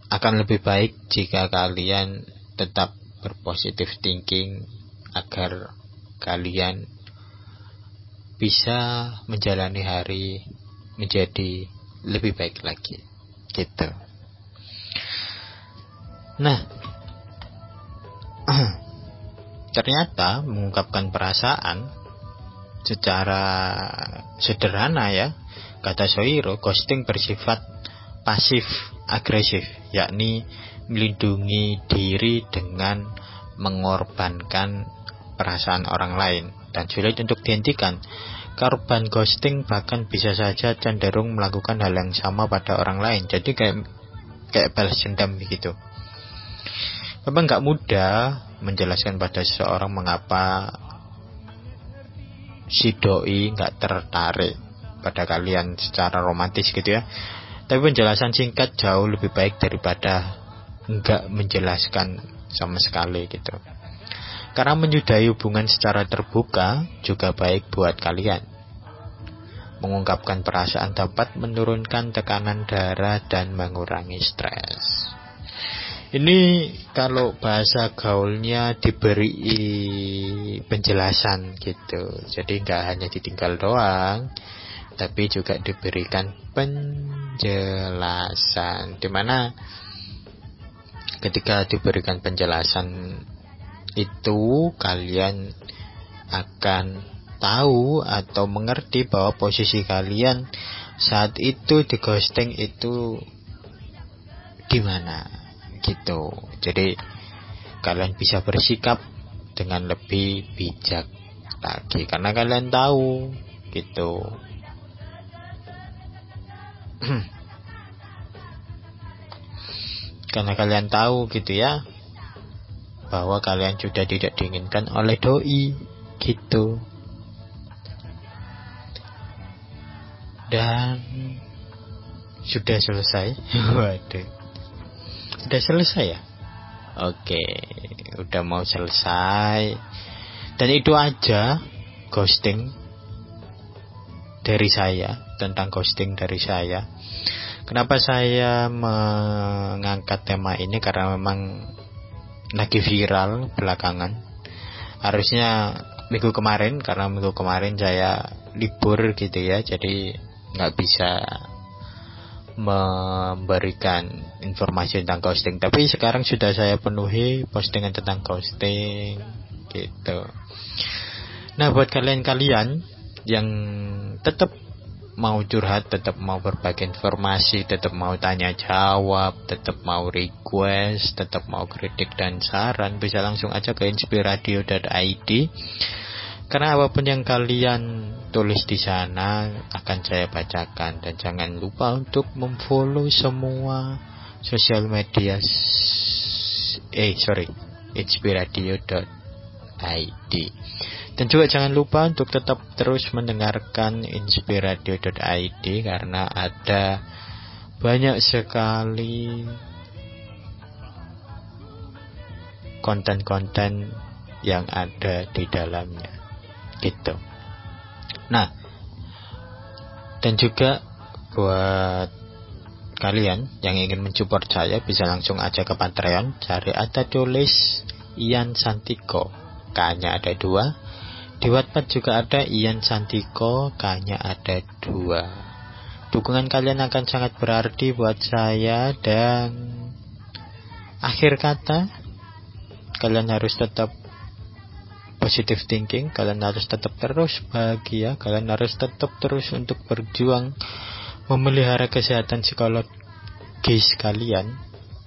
akan lebih baik jika kalian tetap berpositif thinking agar kalian bisa menjalani hari menjadi lebih baik lagi gitu. Nah, ternyata mengungkapkan perasaan secara sederhana ya, kata Sohiro, ghosting bersifat pasif agresif, yakni melindungi diri dengan mengorbankan perasaan orang lain dan sulit untuk dihentikan. Korban ghosting bahkan bisa saja cenderung melakukan hal yang sama pada orang lain. Jadi kayak balas dendam begitu. Memang gak mudah menjelaskan pada seseorang mengapa si doi gak tertarik pada kalian secara romantis gitu ya. Tapi penjelasan singkat jauh lebih baik daripada gak menjelaskan sama sekali gitu. Karena menyudahi hubungan secara terbuka juga baik buat kalian. Mengungkapkan perasaan dapat menurunkan tekanan darah dan mengurangi stres. Ini kalau bahasa gaulnya diberi penjelasan gitu. Jadi gak hanya ditinggal doang, tapi juga diberikan penjelasan. Dimana ketika diberikan penjelasan itu kalian akan tahu atau mengerti bahwa posisi kalian saat itu di ghosting itu di mana gitu. Jadi kalian bisa bersikap dengan lebih bijak lagi karena kalian tahu gitu. Karena kalian tahu gitu ya, bahwa kalian sudah tidak diinginkan oleh doi gitu. Dan sudah selesai. Waduh, sudah selesai ya. Oke, udah mau selesai. Dan itu aja ghosting dari saya, tentang ghosting dari saya. Kenapa saya mengangkat tema ini? Karena memang lagi viral belakangan. Harusnya minggu kemarin, karena minggu kemarin saya libur gitu ya, jadi nggak bisa memberikan informasi tentang ghosting. Tapi sekarang sudah saya penuhi postingan tentang ghosting gitu. Nah, buat kalian-kalian yang tetap mau curhat, tetap mau berbagi informasi, tetap mau tanya jawab, tetap mau request, tetap mau kritik dan saran, bisa langsung aja ke inspiradio.id. Karena apapun yang kalian tulis di sana akan saya bacakan. Dan jangan lupa untuk memfollow semua sosial media inspiradio.id. Dan juga jangan lupa untuk tetap terus mendengarkan inspiradio.id karena ada banyak sekali konten-konten yang ada di dalamnya gitu. Nah, dan juga buat kalian yang ingin mensupport saya bisa langsung aja ke Patreon, cari ada tulis Ian Santiko, K-nya ada 2. Di Wattpad juga ada Ian Santiko, K-nya ada 2. Dukungan kalian akan sangat berarti buat saya. Dan akhir kata, kalian harus tetap positive thinking, kalian harus tetap terus bahagia, kalian harus tetap terus untuk berjuang memelihara kesehatan psikologis kalian.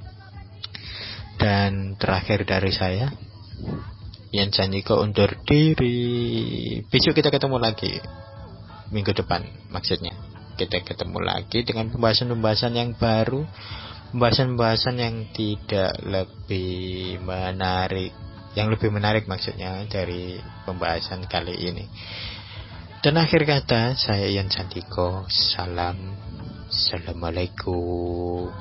Dan terakhir dari saya, Ian Santiko undur diri. Besok kita ketemu lagi, minggu depan maksudnya. Kita ketemu lagi dengan pembahasan-pembahasan yang baru, pembahasan-pembahasan yang tidak lebih menarik, yang lebih menarik maksudnya dari pembahasan kali ini. Dan akhir kata, saya Ian Santiko. Assalamualaikum.